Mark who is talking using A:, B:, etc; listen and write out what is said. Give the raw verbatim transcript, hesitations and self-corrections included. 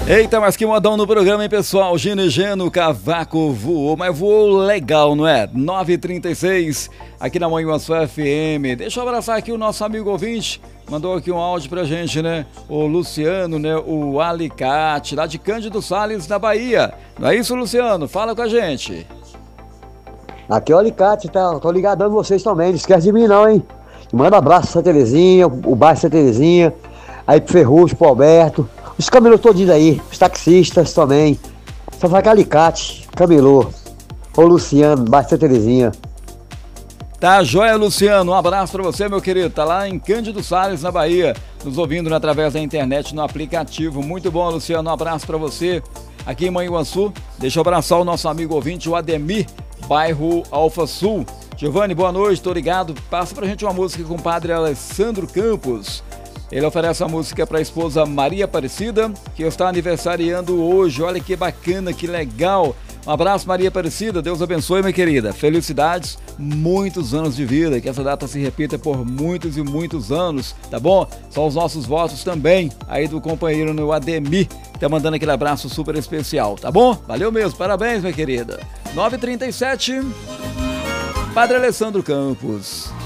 A: Eita, mas que modão no programa, hein, pessoal? Gino e Geno, cavaco voou, mas voou legal, não é? nove e trinta e seis, aqui na Manhuaçu F M. Deixa eu abraçar aqui o nosso amigo ouvinte, mandou aqui um áudio pra gente, né? O Luciano, né? O Alicate, lá de Cândido Sales, na Bahia. Não é isso, Luciano? Fala com a gente.
B: Aqui é o Alicate, tá? Tô ligadão em vocês também, não esquece de mim não, hein? Manda um abraço pra Santa Terezinha, o bairro Santa Terezinha, aí pro Ferrugem, pro Alberto, os camelôs todinhos aí, os taxistas também. Só vai com Alicate, camelô. Ô Luciano, bairro Santa Terezinha.
A: Tá joia, Luciano, um abraço pra você, meu querido, tá lá em Cândido Sales, na Bahia, nos ouvindo, né, através da internet, no aplicativo. Muito bom, Luciano, um abraço pra você. Aqui em Manhuaçu, deixa eu abraçar o nosso amigo ouvinte, o Ademir, bairro Alfa Sul. Giovanni, boa noite, tô ligado. Passa pra gente uma música com o padre Alessandro Campos. Ele oferece a música para a esposa Maria Aparecida, que está aniversariando hoje. Olha que bacana, que legal. Um abraço, Maria Aparecida. Deus abençoe, minha querida. Felicidades, muitos anos de vida. Que essa data se repita por muitos e muitos anos, tá bom? São os nossos votos também, aí do companheiro no Ademir, que tá mandando aquele abraço super especial, tá bom? Valeu mesmo, parabéns, minha querida. nove e trinta e sete, Padre Alessandro Campos.